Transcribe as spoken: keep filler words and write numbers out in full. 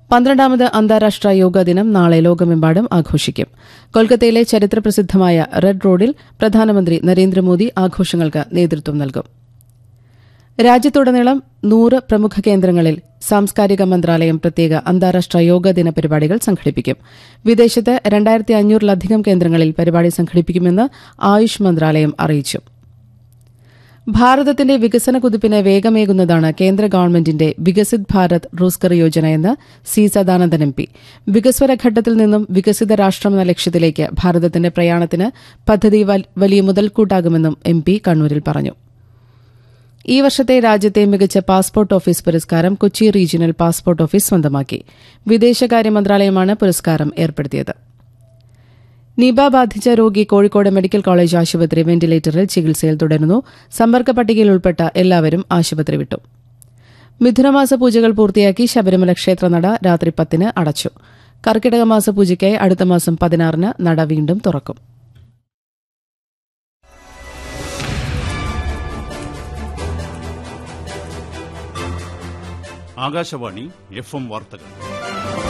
പന്ത്രണ്ടാമത് അന്താരാഷ്ട്ര യോഗാ ദിനം നാളെ ലോകമെമ്പാടും ആഘോഷിക്കും. കൊൽക്കത്തയിലെ ചരിത്രപ്രസിദ്ധമായ റെഡ് റോഡിൽ പ്രധാനമന്ത്രി നരേന്ദ്രമോദി ആഘോഷങ്ങൾക്ക് നേതൃത്വം നൽകും. രാജ്യത്തുടനീളം നൂറ് പ്രമുഖ കേന്ദ്രങ്ങളിൽ സാംസ്കാരിക മന്ത്രാലയം പ്രത്യേക അന്താരാഷ്ട്ര യോഗാ ദിന പരിപാടികൾ സംഘടിപ്പിക്കും. വിദേശത്ത് രണ്ടായിരത്തി അഞ്ഞൂറിലധികം കേന്ദ്രങ്ങളിൽ പരിപാടി സംഘടിപ്പിക്കുമെന്ന് ആയുഷ് മന്ത്രാലയം അറിയിച്ചു. ഭാരതത്തിന്റെ വികസന കുതിപ്പിന് വേഗമേകുന്നതാണ് കേന്ദ്ര ഗവൺമെന്റിന്റെ Viksit Bharat Rozgar യോജനയെന്ന് C Sadanandan M P. വികസ്വര ഘട്ടത്തിൽ നിന്നും വികസിത രാഷ്ട്രമെന്ന ലക്ഷ്യത്തിലേക്ക് ഭാരതത്തിന്റെ പ്രയാണത്തിന് പദ്ധതി വലിയ മുതൽക്കൂട്ടാകുമെന്നും എം പി കണ്ണൂരിൽ പറഞ്ഞു. ഈ വർഷത്തെ രാജ്യത്തെ മികച്ച പാസ്പോർട്ട് ഓഫീസ് പുരസ്കാരം കൊച്ചി റീജിയണൽ പാസ്പോർട്ട് ഓഫീസ് സ്വന്തമാക്കി. വിദേശകാര്യ മന്ത്രാലയമാണ് പുരസ്കാരം ഏർപ്പെടുത്തിയത്. നിപ ബാധിച്ച രോഗി കോഴിക്കോട് മെഡിക്കൽ കോളേജ് ആശുപത്രി വെന്റിലേറ്ററിൽ ചികിത്സയിൽ തുടരുന്നു. സമ്പർക്ക പട്ടികയിൽ ഉൾപ്പെട്ട എല്ലാവരും ആശുപത്രി വിട്ടു. മിഥുനമാസ പൂജകൾ പൂർത്തിയാക്കി ശബരിമല ക്ഷേത്രനട രാത്രി പത്തിന് അടച്ചു. കർക്കിടക മാസ പൂജയ്ക്കായി അടുത്ത മാസം പതിനാറിന് നട വീണ്ടും തുറക്കും. ആകാശവാണി എഫ് എം വാർത്തകൾ.